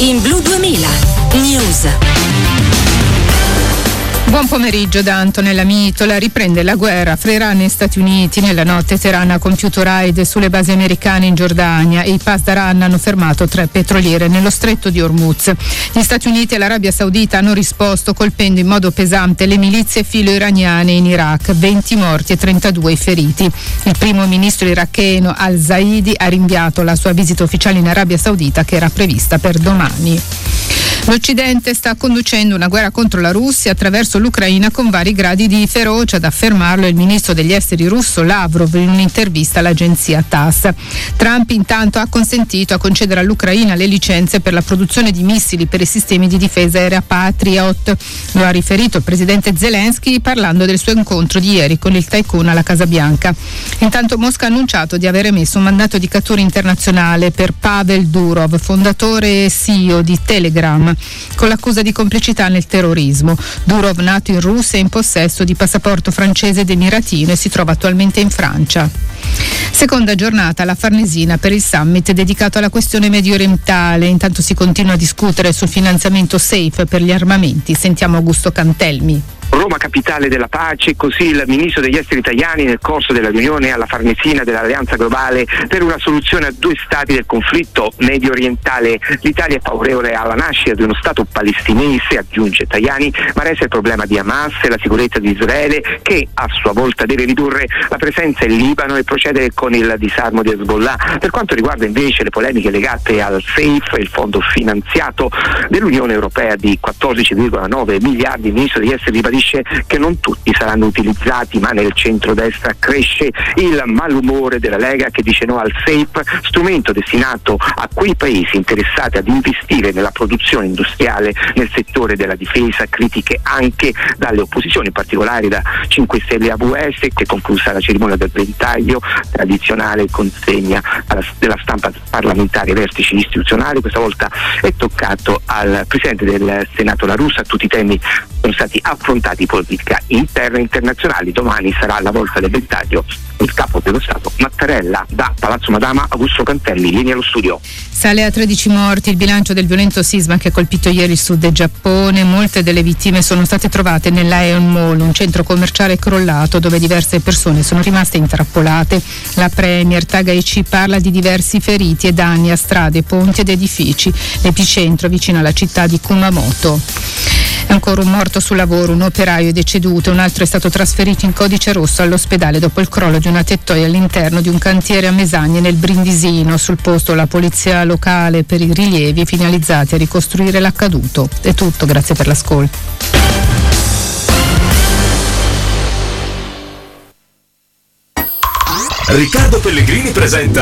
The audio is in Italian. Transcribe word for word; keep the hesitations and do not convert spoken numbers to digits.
In Blu duemila News. Buon pomeriggio da Antonella Mitola. Riprende la guerra fra Iran e Stati Uniti. Nella notte Teheran ha compiuto raid sulle basi americane in Giordania e i Pasdaran hanno fermato tre petroliere nello stretto di Hormuz. Gli Stati Uniti e l'Arabia Saudita hanno risposto colpendo in modo pesante le milizie filo-iraniane in Iraq, venti morti e trentadue feriti. Il primo ministro iracheno al-Zaidi ha rinviato la sua visita ufficiale in Arabia Saudita, che era prevista per domani. L'Occidente sta conducendo una guerra contro la Russia attraverso l'Ucraina con vari gradi di ferocia, ad affermarlo il ministro degli esteri russo Lavrov in un'intervista all'agenzia TASS. Trump intanto ha consentito a concedere all'Ucraina le licenze per la produzione di missili per i sistemi di difesa aerea Patriot. Lo ha riferito il presidente Zelensky parlando del suo incontro di ieri con il tycoon alla Casa Bianca. Intanto Mosca ha annunciato di aver emesso un mandato di cattura internazionale per Pavel Durov, fondatore e C E O di Telegram, con l'accusa di complicità nel terrorismo. Durov, nato in Russia, è in possesso di passaporto francese ed emiratino e si trova attualmente in Francia. Seconda giornata alla Farnesina per il summit dedicato alla questione medio orientale. Intanto si continua a discutere sul finanziamento SAFE per gli armamenti. Sentiamo Augusto Cantelmi. Roma capitale della pace, così il ministro degli esteri Tajani nel corso della riunione alla Farnesina dell'Alleanza Globale per una soluzione a due stati del conflitto medio orientale. L'Italia è favorevole alla nascita di uno stato palestinese, aggiunge Tajani, ma resta il problema di Hamas e la sicurezza di Israele, che a sua volta deve ridurre la presenza in Libano e procedere con il disarmo di Hezbollah. Per quanto riguarda invece le polemiche legate al SAFE, il fondo finanziato dell'Unione Europea di quattordici virgola nove miliardi, il ministro degli esteri ribadisce che non tutti saranno utilizzati, ma nel centrodestra cresce il malumore della Lega, che dice no al SAFE, strumento destinato a quei paesi interessati ad investire nella produzione industriale nel settore della difesa, critiche anche dalle opposizioni, in particolare da cinque Stelle e A V S, che è conclusa la cerimonia del ventaglio, tradizionale consegna alla, della stampa parlamentare ai vertici istituzionali. Questa volta è toccato al Presidente del Senato La Russa. Tutti i temi sono stati affrontati, politica interna e internazionali. Domani sarà la volta del ventaglio. Il capo dello Stato Mattarella. Da Palazzo Madama, Augusto Cantelli, linea allo studio. Sale a tredici morti il bilancio del violento sisma che ha colpito ieri il sud del Giappone. Molte delle vittime sono state trovate nell'Aeon Mall, un centro commerciale crollato dove diverse persone sono rimaste intrappolate. La premier Takaichi parla di diversi feriti e danni a strade, ponti ed edifici. L'epicentro vicino alla città di Kumamoto. Ancora un morto sul lavoro, un operaio è deceduto, un altro è stato trasferito in codice rosso all'ospedale dopo il crollo di una tettoia all'interno di un cantiere a Mesagne nel Brindisino. Sul posto la polizia locale per i rilievi finalizzati a ricostruire l'accaduto. È tutto, grazie per l'ascolto. Riccardo Pellegrini presenta